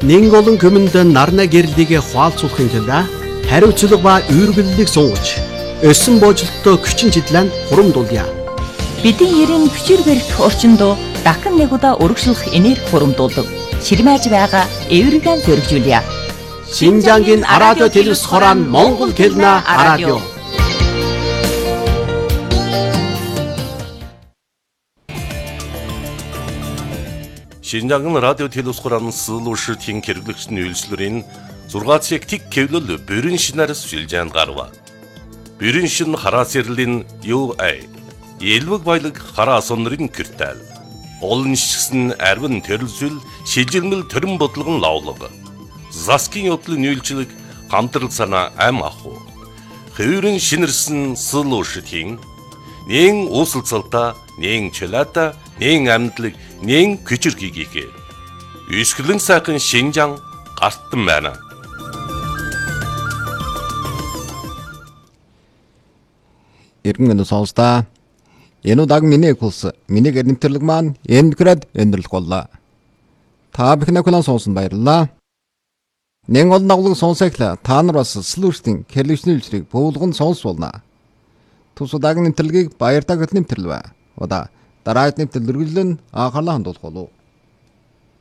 Нэг олон хүмүүнд нарна гэрлийг хуалцуулахын тулд хариуцлага ба үүргэллийг сунгаж, өсөн боожлолттой хүчин чиглэн хурамдуулъя. Бидний ерийн хүчээр барих орчинд дахин нэг удаа урагшлах энерги хурамдуулдаг. Ширмэж байгаа эвэргэн зөргижүүлье. Шинжангийн радио телевиз хорон Монгол хэлний радио. Шинжангийн радио телевиз хорон сэлүүшртийн хэрэглэгчний үйлчлэрийн 6 цаг тик кевлэл бүрэн шинээр сүлжээнд гарва. Бүрэн шин хараас ярлийн UA Елвэг баялаг хараа сонрын киртэл. Олон шигсэн арвин төрөлсөл шилжилмэл төрөн бодлогон лавлага. Заскин yoдлын үйлчлэг хамтрал санаа ам аху. Хэврэн шинэрсэн сэлүүшртийн нэн усалцалта, нэн чөлата, нэн амьдлаг, нэн күчирхийгээ. Үсгэлэн сайхан Шинжан гартан байна. Иргэн сонсдаа. Энэ удааг миний курс, миний гэрнэмтэрлэг маань эндград өндөрлөх боллоо. Та бүхэн акулан сонсон баярлалаа. Нэн олон дагуулыг сонсоглоо. Та нар бас сэлүүштийн хэлэгчний үйлчлэгийг бөөлгөн сонсуулна. Тус удаагийн нэмтэрлэгийг баяртайг нэмтэрлэвэ. Удаа дараагийн нэмтэл үргэлжлэн анхаарлаа хандуулах болов.